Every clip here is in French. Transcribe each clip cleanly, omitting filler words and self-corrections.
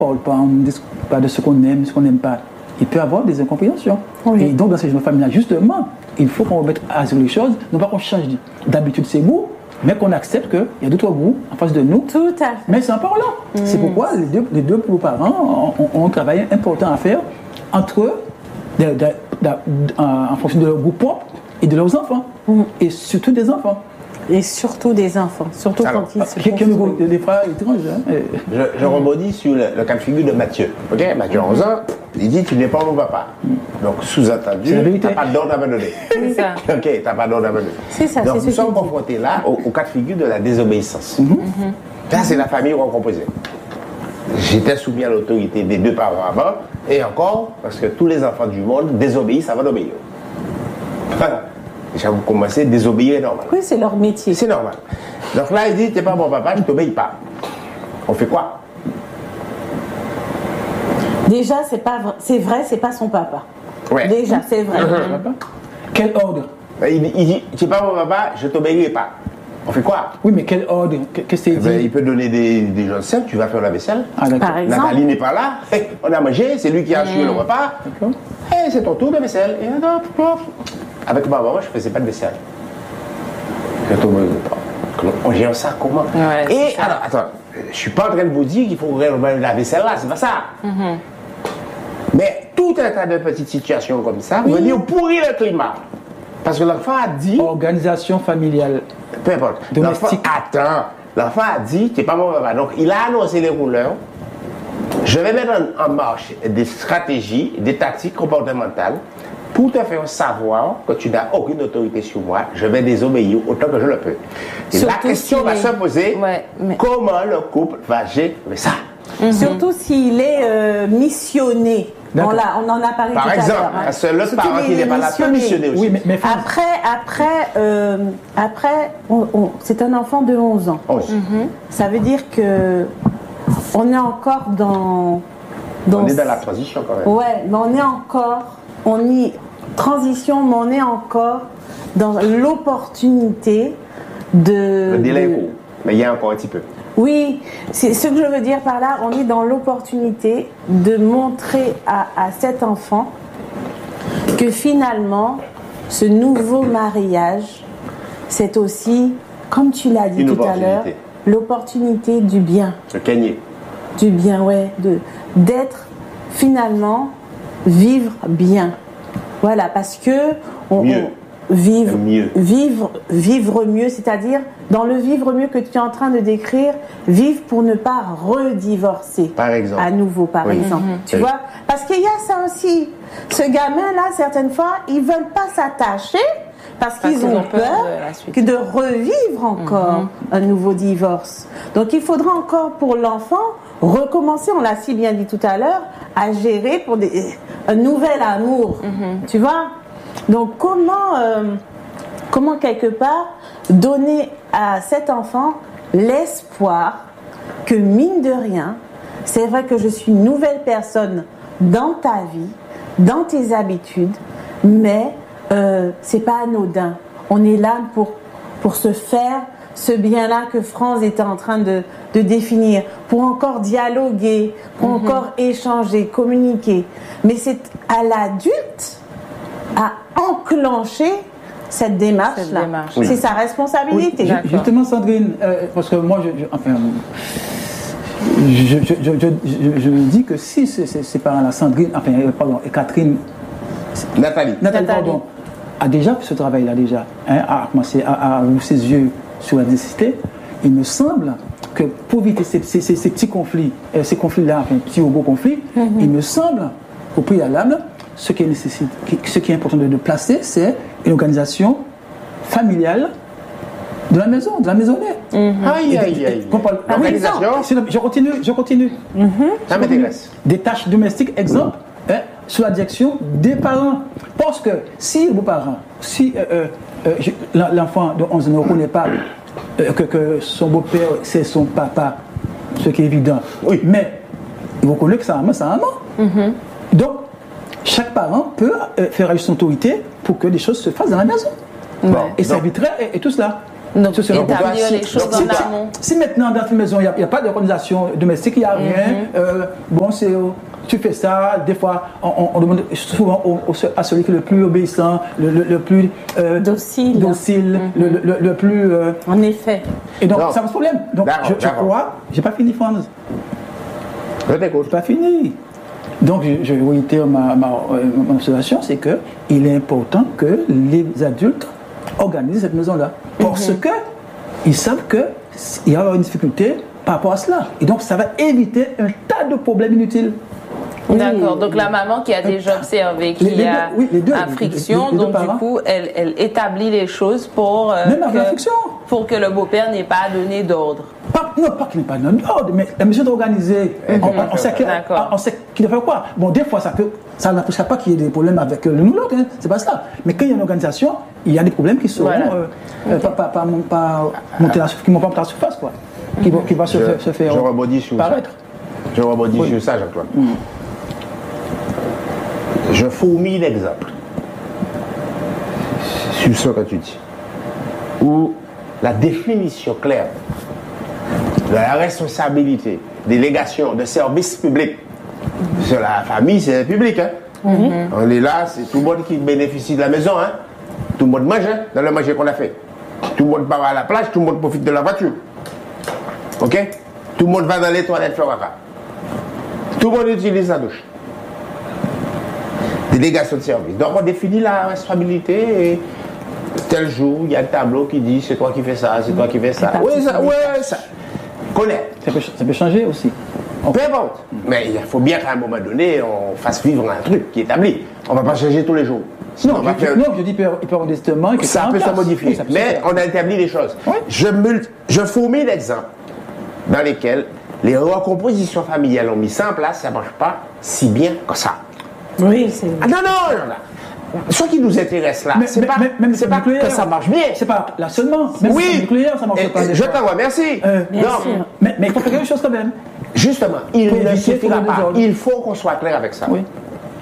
parle pas de ce qu'on aime, ce qu'on n'aime pas, il peut y avoir des incompréhensions. Oui. Et donc, dans ces familles-là, justement, il faut qu'on remette à zéro les choses, non pas qu'on change d'habitude ses goûts, mais qu'on accepte qu'il y a d'autres goûts en face de nous. Tout à fait. Mais c'est important. C'est pourquoi les deux parents ont un travail important à faire entre eux, en fonction de leur goût propre et de leurs enfants. Et surtout des enfants. Et surtout des enfants, surtout alors, quand ils se des frères étranges. Je rebondis sur le cas de figure de Mathieu. Ok, Mathieu a 11 ans, il dit tu n'es pas mon papa. Donc sous-entendu, tu n'as pas d'ordre à me donner. C'est ça. Ok, tu n'as pas d'ordre à me donner. C'est ça. Donc nous sommes confrontés là au cas de figure de la désobéissance. Là, c'est la famille recomposée. J'étais soumis à l'autorité des deux parents avant, et encore, parce que tous les enfants du monde désobéissent avant d'obéir. Voilà. Déjà, vous commencez, désobéir est normal. Oui, c'est leur métier. C'est normal. Donc là, il dit, t'es pas mon papa, je t'obéis pas. On fait quoi? Déjà, c'est vrai, c'est pas son papa. Ouais. Déjà, c'est vrai. Quel ordre? Il dit, t'es pas mon papa, je t'obéirai pas. On fait quoi? Oui, mais quel ordre? Qu'est-ce qu'il dit? Il peut donner des choses simples, tu vas faire la vaisselle. Par exemple. Nathalie n'est pas là, on a mangé, c'est lui qui a assuré le repas. C'est ton tour de vaisselle. Et avec ma maman, je faisais pas de vaisselle. On gère ça comment? Ouais, et alors, attends, je suis pas en train de vous dire qu'il faut remettre la vaisselle là, c'est pas ça. Mais tout un tas de petites situations comme ça veut dire pourrir le climat. Parce que l'enfant a dit. Organisation familiale. Peu importe. Domestique. L'enfant a dit, t'es pas mon papa. Donc il a annoncé les rouleurs. Je vais mettre en marche des stratégies, des tactiques comportementales pour te faire savoir que tu n'as aucune autorité sur moi. Je vais désobéir autant que je le peux. Et surtout la question va se poser, comment le couple va gérer ça? Surtout s'il est missionné. On en a parlé tout à l'heure. Par exemple, c'est l'autre parent qui n'est pas là, peut missionner aussi. Oui, mais après c'est un enfant de 11 ans. Ça veut dire que on est encore dans on est dans la transition quand même. Ouais, mais transition, mais on est encore dans l'opportunité de. Le délai est court, mais il y a encore un petit peu. Oui, c'est ce que je veux dire par là, on est dans l'opportunité de montrer à cet enfant que finalement, ce nouveau mariage, c'est aussi, comme tu l'as dit tout à l'heure, l'opportunité du bien. De gagner. Du bien, ouais, d'être finalement vivre bien. Voilà, parce que vivre mieux, c'est-à-dire dans le vivre mieux que tu es en train de décrire, vivre pour ne pas redivorcer. Par exemple. À nouveau, par exemple. Tu vois? Parce qu'il y a ça aussi. Ce gamin-là, certaines fois, ils veulent pas s'attacher parce qu'ils ont peur de revivre encore un nouveau divorce. Donc, il faudra encore pour l'enfant recommencer, on l'a si bien dit tout à l'heure, à gérer pour un nouvel amour. Tu vois? Donc, comment quelque part donner à cet enfant l'espoir que, mine de rien, c'est vrai que je suis une nouvelle personne dans ta vie, dans tes habitudes, mais c'est pas anodin. On est là pour se faire ce bien-là que France était en train de définir, pour encore dialoguer, pour encore échanger, communiquer. Mais c'est à l'adulte à enclencher cette démarche-là. C'est sa responsabilité. Oui, justement, Sandrine, parce que moi, je dis que si ces parents-là, Sandrine, et Catherine, Nathalie, pardon, a déjà fait ce travail-là a commencé à ouvrir ses yeux sur la nécessité, il me semble que pour éviter ces petits conflits, ces conflits-là, petits ou gros conflits, il me semble, au préalable, ce qui est important de placer, c'est une organisation familiale de la maison, de la maisonnée. Aïe. L'organisation. Je continue. Ça m'intéresse. Des tâches domestiques, exemple, sous la direction des parents. Parce que si vos parents, l'enfant de 11 ans ne reconnaît pas que son beau-père, c'est son papa, ce qui est évident, mais il reconnaît que sa maman, c'est sa maman. Donc, chaque parent peut faire agir son autorité pour que des choses se fassent dans la maison. Et ça éviterait et tout cela. Donc, établir les choses en amont. Si maintenant, dans une maison, il n'y a pas d'organisation domestique, il n'y a rien, tu fais ça, des fois, on demande souvent à celui qui est le plus obéissant, le plus docile, le plus... En effet. Et donc, ça pose problème. Donc, je crois... J'ai pas fini, Franz. Je t'écoute. Pas fini. Donc, je vais réitérer mon observation, c'est qu'il est important que les adultes organisent cette maison-là. Parce qu'ils savent qu'il y aura une difficulté par rapport à cela. Et donc, ça va éviter un tas de problèmes inutiles. D'accord, donc la maman qui a déjà observé qu'il y a friction, donc du coup, elle établit les choses pour que le beau-père n'ait pas à donner d'ordre. Non, pas qu'il n'ait pas donné d'ordre, mais la mission d'organiser, on sait qu'il doit faire quoi. Bon, des fois, ça n'empêchera pas qu'il y ait des problèmes avec l'un ou l'autre, c'est pas ça. Mais quand il y a une organisation, il y a des problèmes qui seront pas monter à la surface, quoi. Qui va se faire paraître. Je rebondis sur ça, Jean-Claude. Je fourmille d'exemples sur ce que tu dis, où la définition claire de la responsabilité, délégation de services publics sur la famille, c'est public. On est là, c'est tout le monde qui bénéficie de la maison. Tout le monde mange dans le manger qu'on a fait. Tout le monde part à la plage, tout le monde profite de la voiture. Ok? Tout le monde va dans les toilettes Floraka. Tout le monde utilise la douche. Délégation de service. Donc on définit la responsabilité et tel jour, il y a un tableau qui dit c'est toi qui fais ça, c'est toi qui fais ça. Oui, ça. Connais. Ça peut changer aussi. Peu importe. Mais il faut bien qu'à un moment donné, on fasse vivre un truc qui est établi. On ne va pas changer tous les jours. Sinon, je dis il peut modestement. Ça peut se modifier. Mais on a établi les choses. Oui. Je fourmille d'exemples dans lesquels les recompositions familiales ont mis ça en place, ça ne marche pas si bien que ça. Oui, c'est vrai. Non. Ce qui nous intéresse là, c'est pas que ça marche bien. C'est pas là seulement. Même si c'est nucléaire, ça marche pas. Je t'envoie, merci. Mais il faut faire quelque chose quand même. Justement, il ne suffira pas. Il faut qu'on soit clair avec ça. Oui.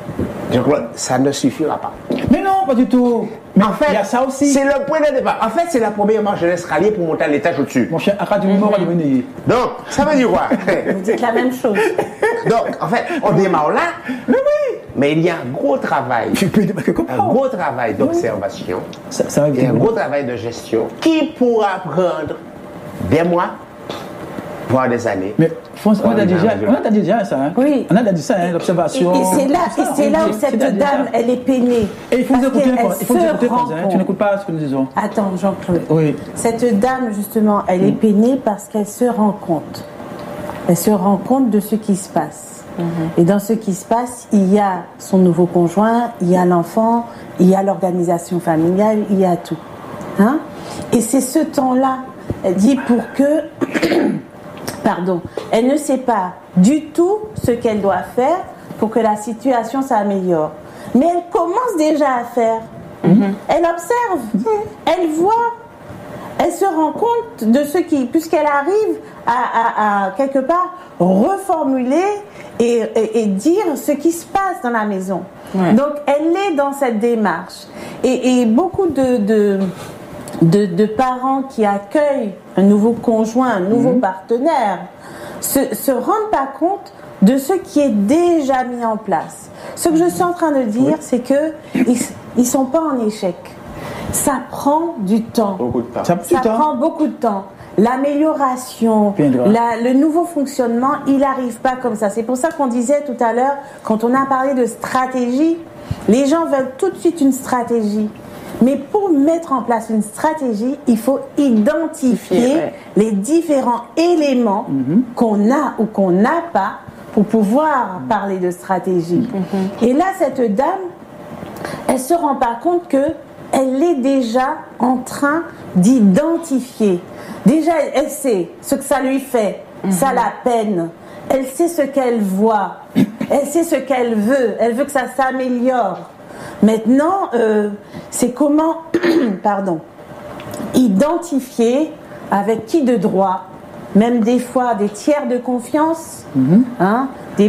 Ça ne suffira pas. Mais non, pas du tout. Mais en fait, il y a ça aussi. C'est le point de départ. En fait, c'est la première marche de l'escalier pour monter à l'étage au-dessus. Mon cher, à du mort à devenir. Donc, ça veut dire quoi? Vous dites la même chose. Donc, en fait, on démarre là. Mais oui. Mais il y a un gros travail. Un gros travail d'observation. Et un gros travail de gestion qui pourra prendre des mois, voire des années. Mais on a déjà ça. Oui. On a dit ça, l'observation. Et c'est là où cette dame, elle est peinée. Et il faut nous écouter, tu n'écoutes pas ce que nous disons. Attends, Jean-Claude. Oui. Cette dame, justement, elle est peinée parce qu'elle se rend compte. Elle se rend compte de ce qui se passe. Et dans ce qui se passe, il y a son nouveau conjoint, il y a l'enfant, il y a l'organisation familiale, il y a tout. Et c'est ce temps-là, elle dit, pour que... elle ne sait pas du tout ce qu'elle doit faire pour que la situation s'améliore. Mais elle commence déjà à faire. Elle observe, elle voit, elle se rend compte de ce qui, puisqu'elle arrive à quelque part reformuler et dire ce qui se passe dans la maison. Ouais. Donc elle est dans cette démarche. Et beaucoup de parents qui accueillent un nouveau conjoint, un nouveau partenaire, se rendent pas compte de ce qui est déjà mis en place. Ce que je suis en train de dire, c'est que ils sont pas en échec. Ça prend du temps. Beaucoup de temps. Ça prend beaucoup de temps. L'amélioration, le nouveau fonctionnement, il n'arrive pas comme ça. C'est pour ça qu'on disait tout à l'heure, quand on a parlé de stratégie, les gens veulent tout de suite une stratégie. Mais pour mettre en place une stratégie, il faut identifier les différents éléments qu'on a ou qu'on n'a pas pour pouvoir parler de stratégie. Et là, cette dame, elle ne se rend pas compte qu'elle est déjà en train d'identifier. Déjà, elle sait ce que ça lui fait, ça la peine. Elle sait ce qu'elle voit, elle sait ce qu'elle veut que ça s'améliore. Maintenant, c'est comment identifier avec qui de droit, même des fois des tiers de confiance, des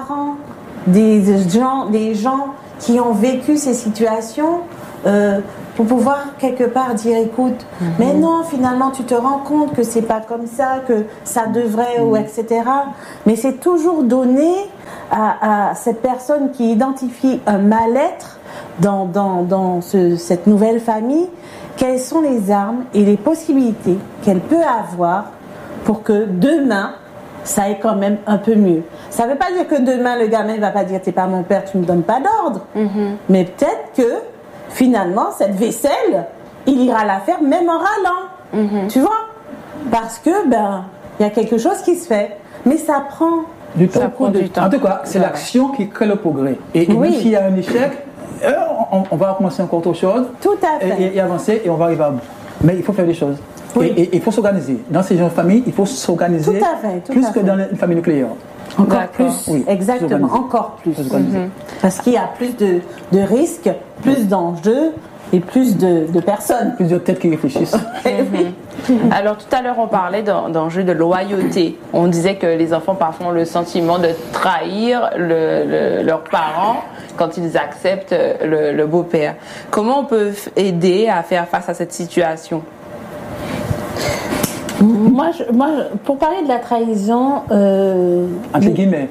beaux-parents, des gens qui ont vécu ces situations, pour pouvoir quelque part dire écoute, mais non, finalement tu te rends compte que c'est pas comme ça, que ça devrait ou etc. Mais c'est toujours donné à cette personne qui identifie un mal-être dans cette nouvelle famille, quelles sont les armes et les possibilités qu'elle peut avoir pour que demain ça aille quand même un peu mieux. Ça ne veut pas dire que demain le gamin ne va pas dire t'es pas mon père, tu ne me donnes pas d'ordre. Mais peut-être que finalement cette vaisselle, il ira la faire même en râlant. Tu vois? Parce que il y a quelque chose qui se fait. Mais ça prend du temps. En tout cas, c'est l'action qui crée le progrès. Et même s'il y a un échec, on va recommencer encore autre chose. Tout à fait. Et avancer et on va arriver à bout. Mais il faut faire des choses. Et il faut s'organiser. Dans ces jeunes familles, il faut s'organiser plus que dans une famille nucléaire. Encore plus, exactement, encore plus. Parce qu'il y a plus de risques, plus d'enjeux et plus de personnes. Plus de têtes qui réfléchissent. Alors tout à l'heure on parlait d'enjeux de loyauté. On disait que les enfants parfois ont le sentiment de trahir leurs parents quand ils acceptent le beau-père. Comment on peut aider à faire face à cette situation? Moi, pour parler de la trahison, entre guillemets,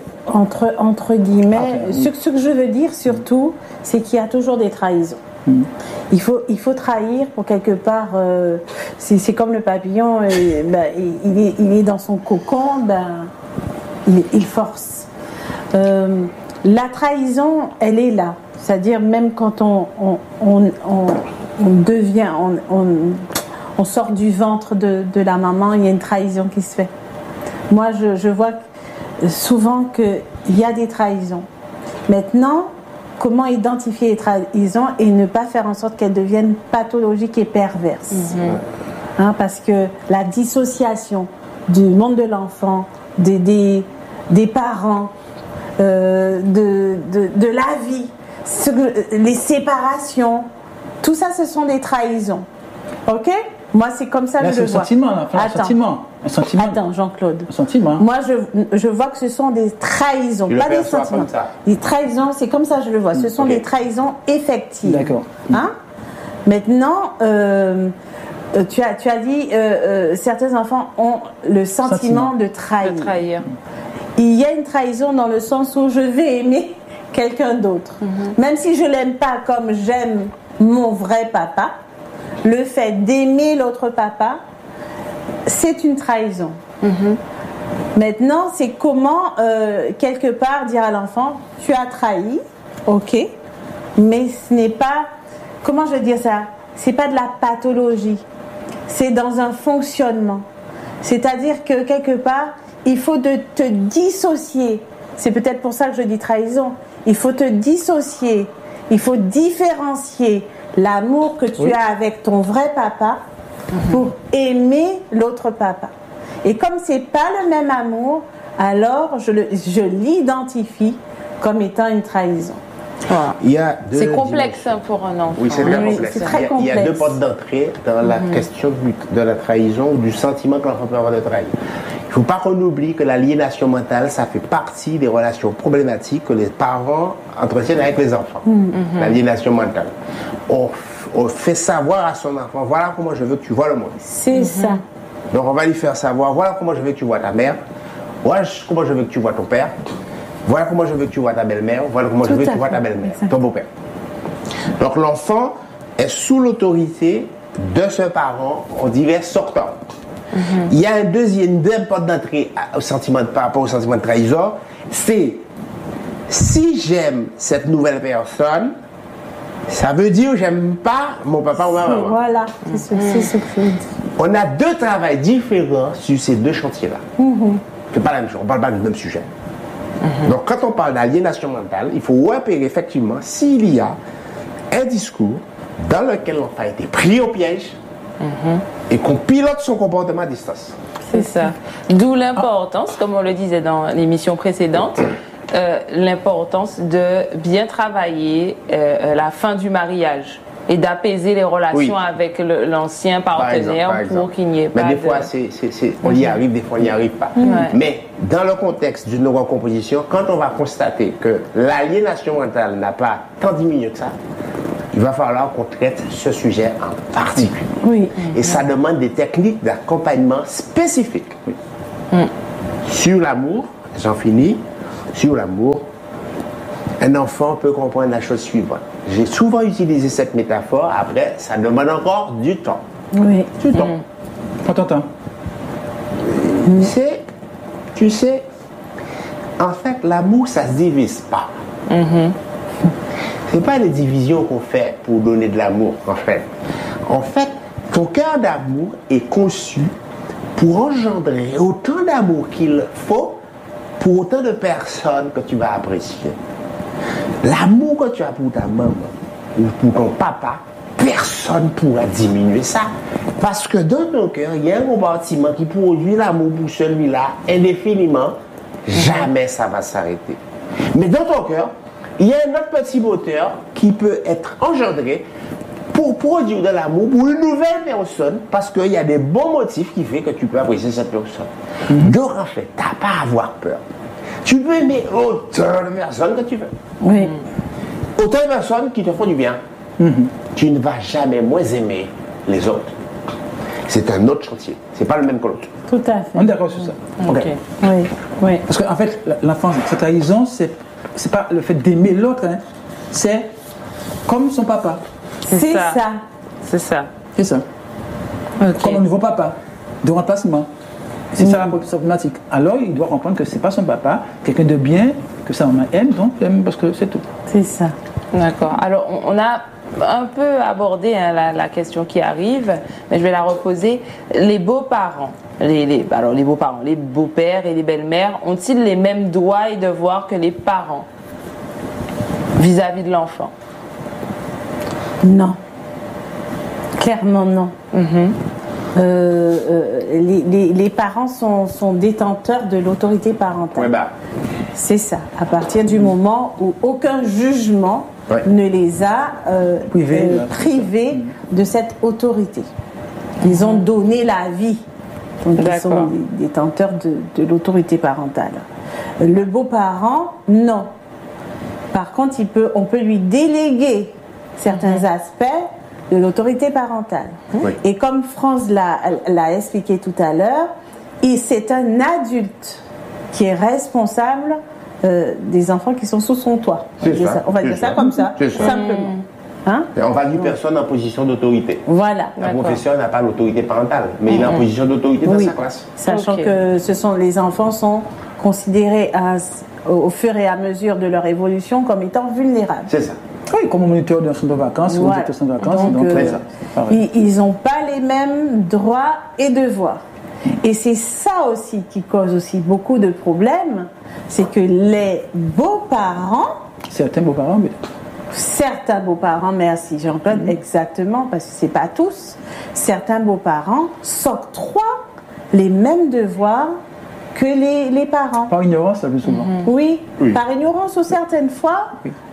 ce que je veux dire surtout, c'est qu'il y a toujours des trahisons. Il faut trahir pour quelque part. C'est comme le papillon, il est dans son cocon, il force. La trahison, elle est là. C'est-à-dire même quand on sort du ventre de la maman, il y a une trahison qui se fait. Moi, je vois souvent qu'il y a des trahisons. Maintenant, comment identifier les trahisons et ne pas faire en sorte qu'elles deviennent pathologiques et perverses. Parce que la dissociation du monde de l'enfant, des parents, de la vie, les séparations, tout ça, ce sont des trahisons. Ok? Moi, c'est comme ça que je le vois. Un sentiment. Attends, Jean-Claude. Un sentiment. Moi, je vois que ce sont des trahisons, pas des sentiments. Les trahisons, c'est comme ça que je le vois. Ce sont des trahisons effectives. D'accord. Maintenant, tu as dit certains enfants ont le sentiment de trahir. Il y a une trahison dans le sens où je vais aimer quelqu'un d'autre. Même si je l'aime pas comme j'aime mon vrai papa, le fait d'aimer l'autre papa, c'est une trahison. Maintenant, c'est comment, quelque part, dire à l'enfant, tu as trahi, ok, mais ce n'est pas, comment je vais dire ça, c'est pas de la pathologie, c'est dans un fonctionnement. C'est-à-dire que, quelque part, il faut te dissocier. C'est peut-être pour ça que je dis trahison. Il faut te dissocier, il faut différencier l'amour que tu as avec ton vrai papa pour aimer l'autre papa. Et comme c'est pas le même amour, alors je l'identifie comme étant une trahison. C'est complexe pour un enfant. Oui, c'est bien complexe. C'est très complexe. Il y a deux portes d'entrée dans la question de la trahison, du sentiment que l'enfant peut avoir de trahir. Il ne faut pas qu'on oublie que l'aliénation mentale, ça fait partie des relations problématiques que les parents entretiennent avec les enfants. L'aliénation mentale. On fait savoir à son enfant, voilà comment je veux que tu vois le monde. C'est ça. Donc on va lui faire savoir, voilà comment je veux que tu vois ta mère, voilà comment je veux que tu vois ton père, voilà comment je veux que tu vois ta belle-mère, voilà comment je veux que tu vois ta belle-mère, ton beau-père. Donc l'enfant est sous l'autorité de ce parent, on dirait sortant. Il y a une deuxième porte d'entrée au sentiment par rapport au sentiment de trahison, c'est si j'aime cette nouvelle personne, ça veut dire que j'aime pas mon papa ou ma maman. Voilà, c'est ce que je dis. On a deux travails différents sur ces deux chantiers-là. C'est pas la même chose, on parle pas du même sujet. Donc quand on parle d'aliénation mentale, il faut repérer effectivement s'il y a un discours dans lequel l'enfant a été pris au piège et qu'on pilote son comportement à distance. C'est ça. D'où l'importance, comme on le disait dans l'émission précédente, l'importance de bien travailler la fin du mariage et d'apaiser les relations avec l'ancien partenaire pour qu'il n'y ait pas des fois, on y arrive, des fois, on n'y arrive pas. Mais dans le contexte d'une recomposition, quand on va constater que l'aliénation mentale n'a pas tant diminué que ça, il va falloir qu'on traite ce sujet en particulier. Oui. Et ça demande des techniques d'accompagnement spécifiques. Sur l'amour, j'en finis, sur l'amour, un enfant peut comprendre la chose suivante. J'ai souvent utilisé cette métaphore, après, ça demande encore du temps. Oui. Du temps. On t'entend. Tu sais, en fait, l'amour, ça se divise pas. C'est pas les divisions qu'on fait pour donner de l'amour, en fait. En fait, ton cœur d'amour est conçu pour engendrer autant d'amour qu'il faut pour autant de personnes que tu vas apprécier. L'amour que tu as pour ta maman ou pour ton papa, personne ne pourra diminuer ça. Parce que dans ton cœur, il y a un compartiment qui produit l'amour pour celui-là indéfiniment. Jamais ça va s'arrêter. Mais dans ton cœur, il y a un autre petit moteur qui peut être engendré pour produire de l'amour pour une nouvelle personne, parce qu'il y a des bons motifs qui font que tu peux apprécier cette personne. Donc en fait, tu n'as pas à avoir peur. Tu peux aimer autant de personnes que tu veux. Oui. Autant de personnes qui te font du bien. Tu ne vas jamais moins aimer les autres. C'est un autre chantier. C'est pas le même que l'autre. Tout à fait. On est d'accord sur ça. Ok. Oui. Oui. Parce qu'en fait, l'enfant, sa trahison, c'est pas le fait d'aimer l'autre, hein. C'est comme son papa. C'est ça. C'est ça. C'est ça. Ok. Comme un nouveau papa, de remplacement. C'est ça la problématique. Alors, il doit comprendre que c'est pas son papa, quelqu'un de bien, que sa maman aime, donc aime parce que c'est tout. C'est ça. D'accord. Alors, on a un peu abordé la question qui arrive, mais je vais la reposer. Les beaux-parents, les beaux-parents, les beaux-pères et les belles-mères, ont-ils les mêmes droits et devoirs que les parents vis-à-vis de l'enfant? Non. Clairement non. Les parents sont détenteurs de l'autorité parentale. Ouais, bah. C'est ça. À partir du moment où aucun jugement ne les a privés de cette autorité. Ils ont donné la vie. Donc ils sont des détenteurs de l'autorité parentale. Le beau-parent, non. Par contre, on peut lui déléguer certains aspects de l'autorité parentale. Et comme France l'a expliqué tout à l'heure, c'est un adulte qui est responsable des enfants qui sont sous son toit. On va dire ça comme ça, simplement. Hein? On va dire personne en position d'autorité. Voilà. Un professeur n'a pas l'autorité parentale, mais il est en position d'autorité dans sa classe. Sachant que les enfants sont considérés au fur et à mesure de leur évolution comme étant vulnérables. C'est ça. Oui, comme moniteur d'un centre de vacances, ou d'un centre de vacances. Donc ils n'ont pas les mêmes droits et devoirs. Et c'est ça aussi qui cause aussi beaucoup de problèmes, c'est que les beaux-parents... Certains beaux-parents, mais... Certains beaux-parents, merci Jean-Claude, exactement, parce que c'est pas tous. Certains beaux-parents s'octroient les mêmes devoirs que les parents. Par ignorance, ça plus souvent. Oui, par ignorance ou certaines fois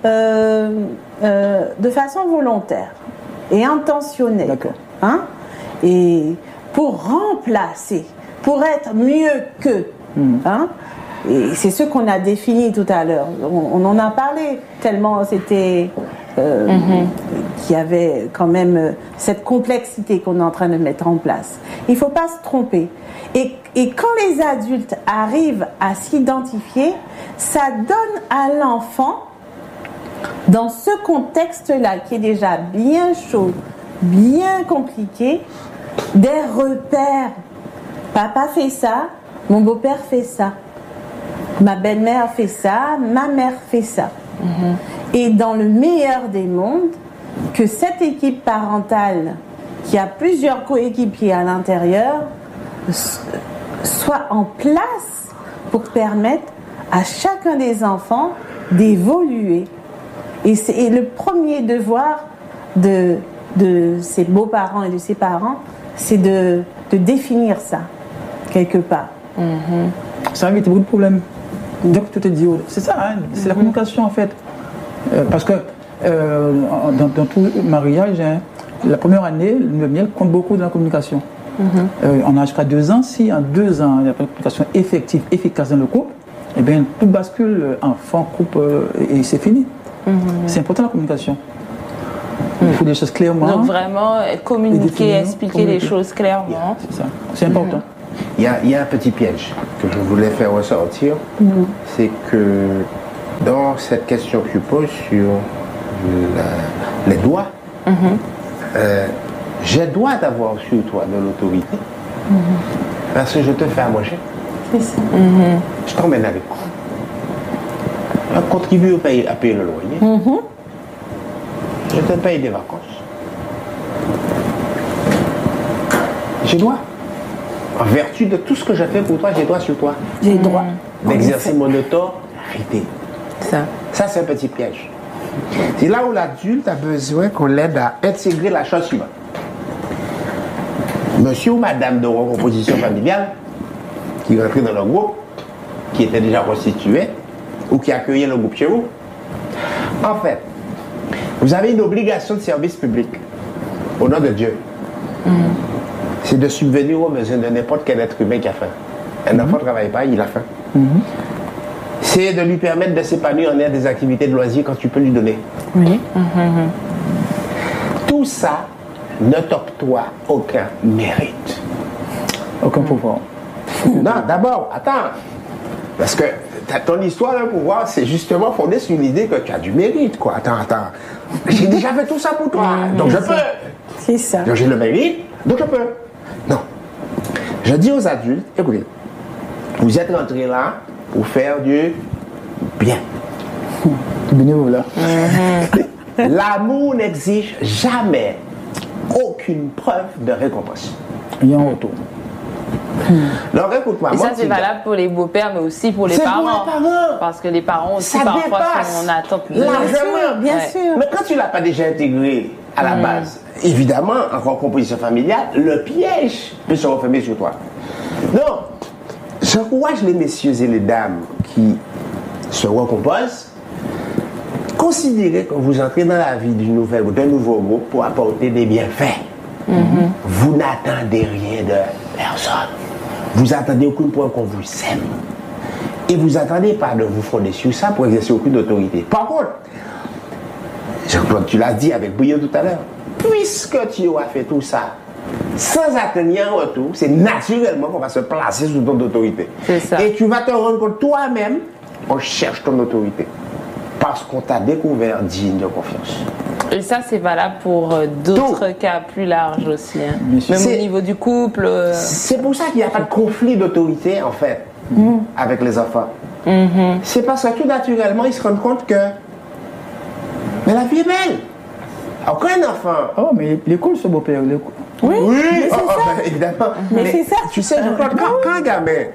de façon volontaire et intentionnelle. D'accord. Hein? Et pour remplacer, pour être mieux qu'eux. Hein? Et c'est ce qu'on a défini tout à l'heure. On en a parlé tellement c'était qu'il y avait quand même cette complexité qu'on est en train de mettre en place. Il ne faut pas se tromper. Et quand les adultes arrivent à s'identifier, ça donne à l'enfant, dans ce contexte-là qui est déjà bien chaud, bien compliqué, des repères. Papa fait ça, mon beau-père fait ça. Ma belle-mère fait ça, ma mère fait ça. Et dans le meilleur des mondes, que cette équipe parentale, qui a plusieurs coéquipiers à l'intérieur, soit en place pour permettre à chacun des enfants d'évoluer. Et le premier devoir de ses beaux-parents et de ses parents, c'est de définir ça, quelque part. Ça a évité beaucoup de problèmes. Donc, tu te dis, c'est ça, hein, c'est la communication en fait. Parce que dans tout mariage, hein, la première année, le miel compte beaucoup dans la communication. On a jusqu'à 2 ans. Si en 2 ans, il n'y a pas de communication effective, efficace dans le couple, eh bien, tout bascule, enfant, couple, et c'est fini. C'est important la communication. Il faut des choses clairement. Donc vraiment communiquer, expliquer les choses clairement. C'est ça. C'est important. Il y a un petit piège que je voulais faire ressortir. C'est que dans cette question que tu poses sur les droits, j'ai droit d'avoir sur toi de l'autorité parce que je te fais à manger. C'est ça. Je t'emmène avec moi. Je contribue à payer le loyer. Je te paye des vacances. J'ai droit. En vertu de tout ce que je fais pour toi, j'ai droit sur toi. J'ai droit. D'exercer mon autorité. Ça, c'est un petit piège. C'est là où l'adulte a besoin qu'on l'aide à intégrer la chose suivante. Monsieur ou madame de recomposition familiale, qui rentrait dans le groupe, qui était déjà constitué, ou qui accueillait le groupe chez vous, en fait, vous avez une obligation de service public au nom de Dieu. C'est de subvenir aux besoins de n'importe quel être humain qui a faim. Un enfant ne travaille pas, il a faim. C'est de lui permettre de s'épanouir en ayant des activités de loisirs quand tu peux lui donner. Tout ça ne t'octroie aucun mérite. Aucun pouvoir. Non, d'abord, attends. Parce que ton histoire de pouvoir, c'est justement fondé sur l'idée que tu as du mérite, quoi. Attends. J'ai déjà fait tout ça pour toi, donc je peux. C'est ça. Donc j'ai le mérite, donc je peux. Non. Je dis aux adultes, écoutez, vous êtes rentrés là pour faire du bien. Bénévolat. L'amour n'exige jamais aucune preuve de récompense. Il y a un retour. Donc écoute-moi. Et ça, c'est valable pour les beaux-pères, mais aussi pour les parents. Pour les parents. Parce que les parents aussi, Ça parfois, dépasse on attend plus. largement. Bien sûr. Mais quand tu ne l'as pas déjà intégré à la base, évidemment, en recomposition familiale, le piège peut se refermer sur toi. Donc, j'encourage les messieurs et les dames qui se recomposent, considérez que vous entrez dans la vie d'une nouvelle ou d'un nouveau groupe pour apporter des bienfaits. Vous n'attendez rien de personne. Vous attendez aucun point qu'on vous aime. Et vous n'attendez pas de vous fonder sur ça pour exercer aucune autorité. Par contre, Jean-Claude, tu l'as dit avec brio tout à l'heure, puisque tu auras fait tout ça sans attendre un retour, c'est naturellement qu'on va se placer sous ton autorité. C'est ça. Et tu vas te rendre compte toi-même, on cherche ton autorité. Parce qu'on t'a découvert digne de confiance. Et ça, c'est valable pour d'autres cas plus larges aussi. Hein. Même au niveau du couple. C'est pour ça qu'il n'y a pas de conflit d'autorité, en fait, avec les enfants. C'est parce que tout naturellement, ils se rendent compte que mais la vie est belle. Aucun enfant. Oh, mais l'école, ce beau-père. Oui, mais c'est ça. Ben, évidemment. Mais c'est ça. Tu sais, quand un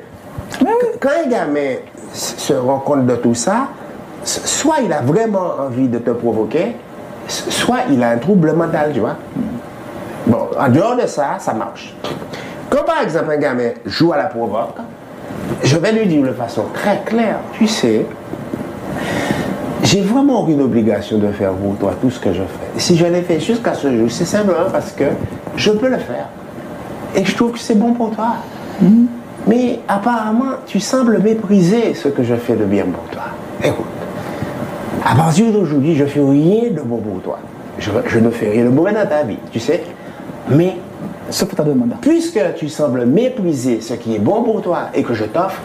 gamin se rend compte de tout ça, soit il a vraiment envie de te provoquer, soit il a un trouble mental, tu vois. Bon, en dehors de ça, ça marche. Quand par exemple un gamin joue à la provoque, je vais lui dire de façon très claire, tu sais, j'ai vraiment aucune obligation de faire pour toi tout ce que je fais. Si je l'ai fait jusqu'à ce jour, c'est simplement parce que je peux le faire. Et je trouve que c'est bon pour toi. Mais apparemment, tu sembles mépriser ce que je fais de bien pour toi. Écoute, à partir d'aujourd'hui, je ne fais rien de bon pour toi. Je ne fais rien de mauvais dans ta vie, tu sais. Mais, sauf ta demande. Puisque tu sembles mépriser ce qui est bon pour toi et que je t'offre,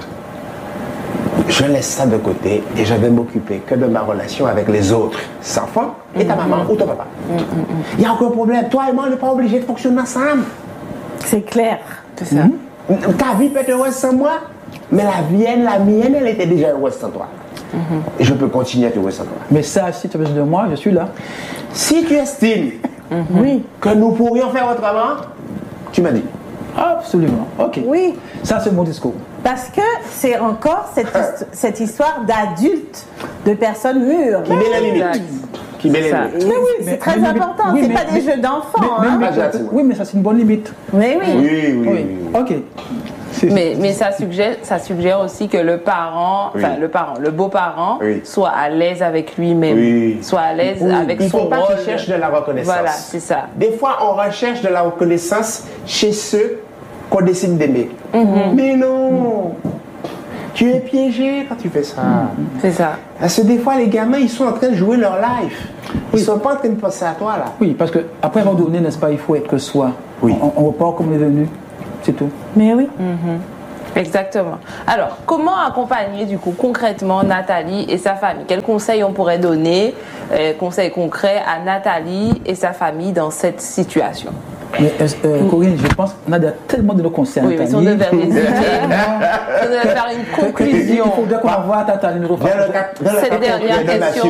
je laisse ça de côté et je vais m'occuper que de ma relation avec les autres enfants et ta maman ou ton papa. Il n'y a aucun problème. Toi et moi, on n'est pas obligés de fonctionner ensemble. C'est clair. C'est ça. Ta vie peut être heureuse sans moi, mais la mienne, elle était déjà heureuse sans toi. Et je peux continuer à être heureuse sans toi. Mais ça, si tu as besoin de moi, je suis là. Si tu estimes Oui. que nous pourrions faire autrement, tu m'as dit. Absolument. Ok. Oui. Ça, c'est mon discours. Parce que c'est encore cette histoire d'adultes, de personnes mûres. Qui met la limite. Qui met les limites. Mais oui, c'est très important. C'est pas des jeux d'enfants. Oui, mais ça, c'est une bonne limite. Mais oui. Oui. Ok. Mais ça suggère aussi que le parent, le beau-parent, soit à l'aise avec lui-même, soit à l'aise avec son rôle. Il ne faut pas qu'il cherche de la reconnaissance. Voilà, c'est ça. Des fois, on recherche de la reconnaissance chez ceux qu'on décide d'aimer. Mais non. Tu es piégé quand tu fais ça. C'est ça. Parce que des fois, les gamins, ils sont en train de jouer leur life. Ils ne sont pas en train de penser à toi, là. Oui, parce qu'après avoir donné, n'est-ce pas, il faut être soi. Oui. On repart comme on est venu. C'est tout. Mais oui. Exactement. Alors, comment accompagner du coup concrètement Nathalie et sa famille? Quels conseils on pourrait donner, conseils concrets à Nathalie et sa famille dans cette situation? Mais Corinne, je pense qu'on a tellement de nos conseils. Oui, mais si on devait résumer, si on devait faire une conclusion. Il faudrait qu'on envoie Nathalie cette dernière question.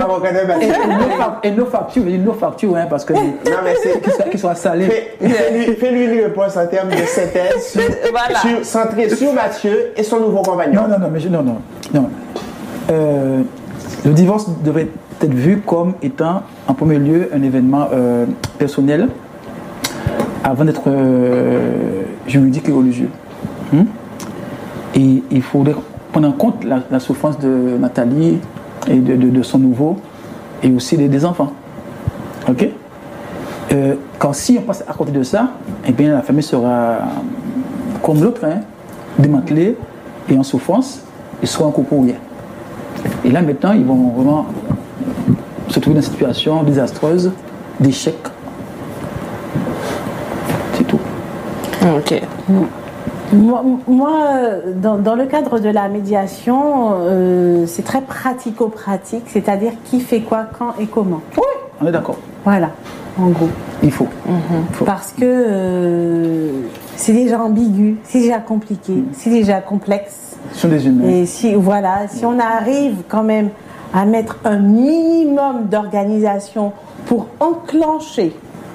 Et nos factures, hein, parce que qu'ils soient salés. Fais-lui une réponse en termes de synthèse centrée sur Mathieu et son nouveau compagnon. Non. Le divorce devrait être vu comme étant, en premier lieu, un événement personnel avant d'être juridique et religieux. Et il faudrait prendre en compte la souffrance de Nathalie et de son nouveau et aussi des enfants. Ok? Quand si on passe à côté de ça, eh bien la famille sera comme l'autre, hein, démantelée et en souffrance, ils seront en coup pour rien. Et là maintenant, ils vont vraiment se trouver dans une situation désastreuse, d'échec. C'est tout. Ok. Moi, dans le cadre de la médiation, c'est très pratico-pratique, c'est-à-dire qui fait quoi, quand et comment. Oui, on est d'accord. Voilà, en gros. Il faut. Parce que c'est déjà ambigu, c'est déjà compliqué, c'est déjà complexe. Ce sont des humains. Et si on arrive quand même à mettre un minimum d'organisation pour enclencher,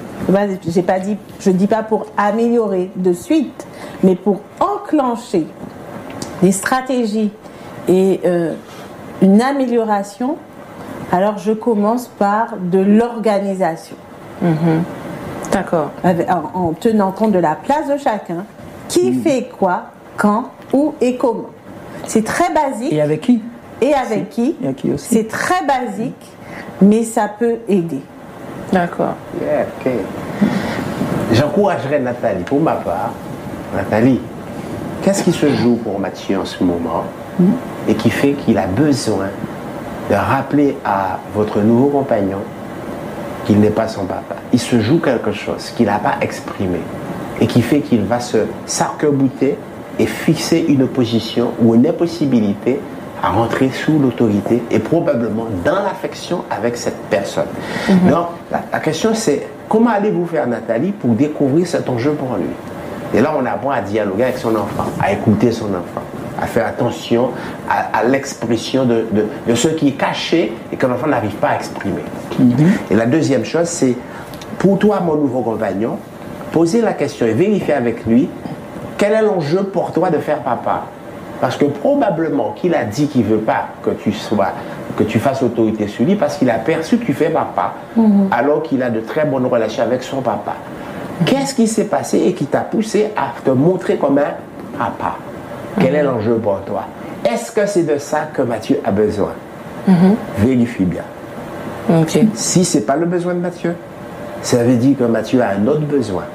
je dis pas pour améliorer de suite, mais pour enclencher des stratégies et une amélioration, alors je commence par de l'organisation. D'accord. En tenant compte de la place de chacun, qui fait quoi, quand, où et comment. C'est très basique. Et avec qui? Et avec qui. Et avec qui aussi. C'est très basique, mais ça peut aider. D'accord. Yeah, ok. J'encouragerais Nathalie, pour ma part. Nathalie, qu'est-ce qui se joue pour Mathieu en ce moment et qui fait qu'il a besoin de rappeler à votre nouveau compagnon qu'il n'est pas son papa? Il se joue quelque chose qu'il n'a pas exprimé et qui fait qu'il va se s'arc-bouter et fixer une position ou une impossibilité à rentrer sous l'autorité et probablement dans l'affection avec cette personne. Donc, la question c'est, comment allez-vous faire, Nathalie, pour découvrir cet enjeu pour lui? Et là, on apprend à dialoguer avec son enfant, à écouter son enfant, à faire attention à l'expression de ce qui est caché et que l'enfant n'arrive pas à exprimer. Et la deuxième chose, c'est, pour toi, mon nouveau compagnon, poser la question et vérifier avec lui quel est l'enjeu pour toi de faire papa. Parce que probablement qu'il a dit qu'il ne veut pas que tu fasses autorité sur lui parce qu'il a perçu que tu fais papa alors qu'il a de très bonnes relations avec son papa. Qu'est-ce qui s'est passé et qui t'a poussé à te montrer comme un papa? Quel est l'enjeu pour toi? Est-ce que c'est de ça que Mathieu a besoin? Vérifie bien. Okay. Si ce n'est pas le besoin de Mathieu, ça veut dire que Mathieu a un autre besoin.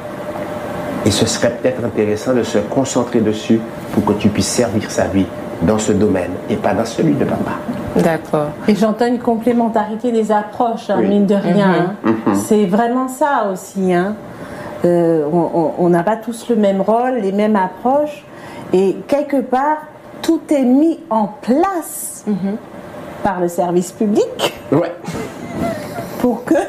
Et ce serait peut-être intéressant de se concentrer dessus pour que tu puisses servir sa vie dans ce domaine et pas dans celui de papa. D'accord. Et j'entends une complémentarité des approches, mine de rien. C'est vraiment ça aussi. On n'a pas tous le même rôle, les mêmes approches. Et quelque part, tout est mis en place par le service public pour que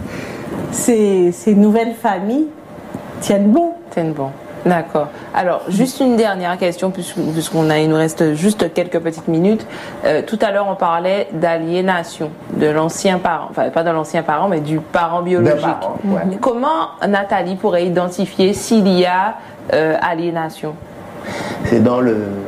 ces nouvelles familles tiennent bon. D'accord. Alors, juste une dernière question, il nous reste juste quelques petites minutes. Tout à l'heure, on parlait d'aliénation de l'ancien parent. Enfin, pas de l'ancien parent, mais du parent biologique. Comment Nathalie pourrait identifier s'il y a aliénation? C'est dans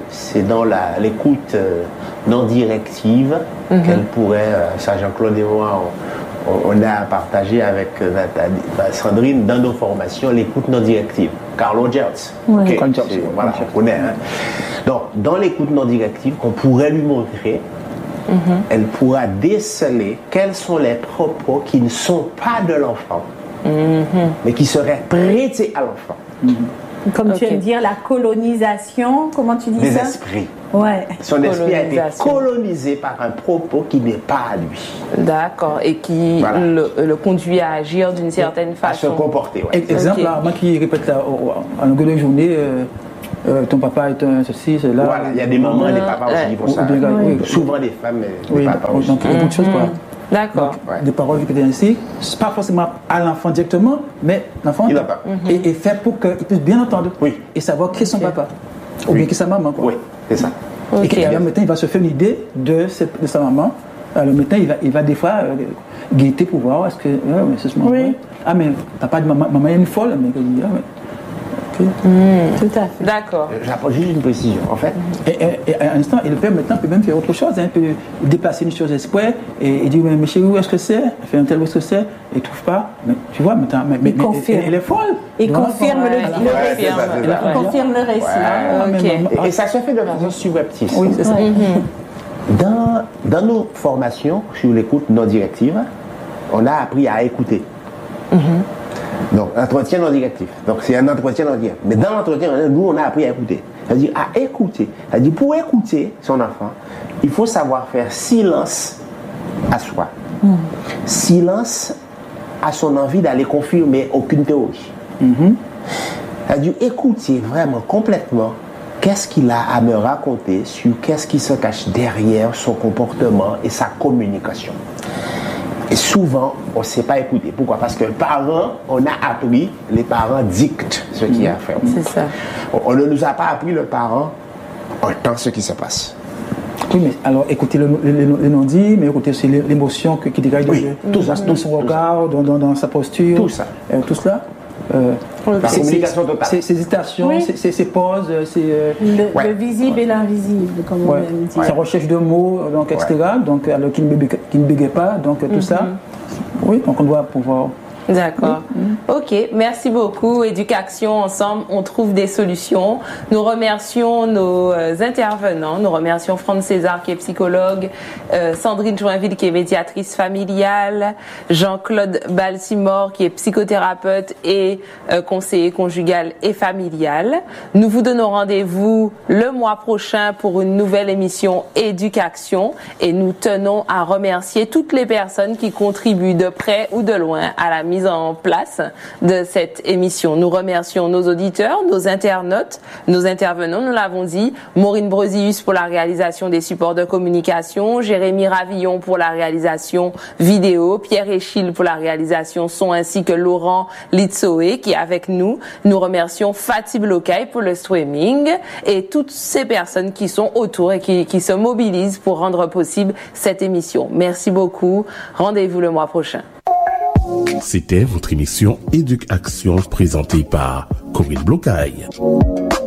l'écoute non directive qu'elle pourrait, ça Jean-Claude et moi, on a partagé avec Sandrine dans nos formations l'écoute non directive. Carlo Gertz. Voilà, on connaît. Donc, dans l'écoute non directive qu'on pourrait lui montrer, elle pourra déceler quels sont les propos qui ne sont pas de l'enfant, mais qui seraient prêtés à l'enfant. Comme tu aimes dire, la colonisation, comment tu dis des ça? esprits. Son esprit a été colonisé par un propos qui n'est pas à lui. D'accord. Et qui le conduit à agir d'une certaine façon. À se comporter, Exemple, moi qui répète là, à longueur de journée, ton papa est un ceci, c'est là. Voilà, il y a des moments, les papas aussi qui font ça. Souvent des femmes, les papas aussi. Donc, il y a beaucoup de choses, quoi. D'accord. Des paroles répétées ainsi, c'est pas forcément à l'enfant directement, mais l'enfant et faire pour qu'il puisse bien entendre et savoir qui est son papa ou bien qui est sa maman, quoi. Oui, c'est ça. Et le matin, il va se faire une idée de sa maman. Le matin, il va des fois guetter pour voir est-ce que c'est ce moment. Ah mais papa dit maman est une folle, mais tout à fait. D'accord. J'apporte juste une précision. En fait, et à un instant, et le père maintenant peut même faire autre chose, il peut déplacer une chose exprès et dire mais chérie, où est-ce que c'est? Fait un tel où est-ce que c'est? Et trouve pas. Mais tu vois, maintenant, mais elle est folle. Il confirme le récit. Il confirme le récit. Et ça se fait de façon subreptice. Oui, c'est ça. Dans nos formations sur l'écoute non directive, on a appris à écouter. Donc, entretien non directif. Donc, c'est un entretien non directif. Mais dans l'entretien, nous, on a appris à écouter. C'est-à-dire à écouter. C'est-à-dire, pour écouter son enfant, il faut savoir faire silence à soi. Silence à son envie d'aller confirmer aucune théorie. C'est-à-dire, écouter vraiment complètement qu'est-ce qu'il a à me raconter sur qu'est-ce qui se cache derrière son comportement et sa communication. Et souvent, on ne sait pas écouter. Pourquoi? Parce que les parents, on a appris, les parents dictent ce qu'il y a à faire. C'est ça. On ne nous a pas appris, le parent, entend ce qui se passe. Oui, mais alors écoutez le non-dit, mais écoutez aussi l'émotion qui dégage dans son regard, dans sa posture. Tout ça. Tout cela. La communication totale. Ses hésitations, ses pauses, le visible et l'invisible, comme on aime dire. Sa recherche de mots, donc, etc. Donc, alors qu'il ne bégait pas, donc tout ça. Oui, donc on doit pouvoir. D'accord. Ok, merci beaucoup. Éducation ensemble, on trouve des solutions. Nous remercions nos intervenants. Nous remercions Franz César qui est psychologue, Sandrine Joinville qui est médiatrice familiale, Jean-Claude Balsimore qui est psychothérapeute et conseiller conjugal et familial. Nous vous donnons rendez-vous le mois prochain pour une nouvelle émission Éducation et nous tenons à remercier toutes les personnes qui contribuent de près ou de loin à la mise en place de cette émission. Nous remercions nos auditeurs, nos internautes, nos intervenants, nous l'avons dit, Maureen Brosius pour la réalisation des supports de communication, Jérémy Ravillon pour la réalisation vidéo, Pierre Échille pour la réalisation son ainsi que Laurent Litsoé qui est avec nous. Nous remercions Fatih Blokai pour le streaming et toutes ces personnes qui sont autour et qui se mobilisent pour rendre possible cette émission. Merci beaucoup. Rendez-vous le mois prochain. C'était votre émission Éducation présentée par Corinne Blocaille.